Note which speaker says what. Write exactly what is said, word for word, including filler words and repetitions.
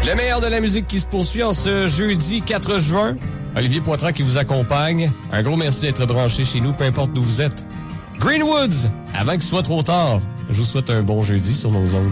Speaker 1: Le meilleur de la musique qui se poursuit en ce jeudi quatre juin. Olivier Poitras qui vous accompagne. Un gros merci d'être branché chez nous, peu importe d'où vous êtes. Greenwoods, avant qu'il soit trop tard. Je vous souhaite un bon jeudi sur nos ondes.